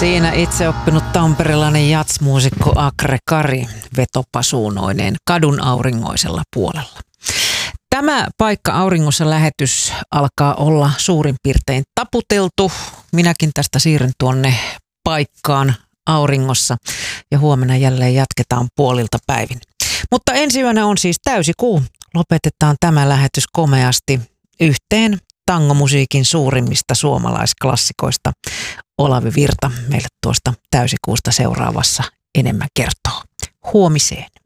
Siinä itse oppinut tamperelainen jatsmuusikko Akre Kari vetopasuunoineen kadun auringoisella puolella. Tämä Paikka auringossa lähetys alkaa olla suurin piirtein taputeltu. Minäkin tästä siirryn tuonne Paikkaan auringossa ja huomenna jälleen jatketaan puolilta päivin. Mutta ensi yönä on siis täysikuu. Lopetetaan tämä lähetys komeasti yhteen tangomusiikin suurimmista suomalaisklassikoista. Olavi Virta meille tuosta täysikuusta seuraavassa enemmän kertoo. Huomiseen.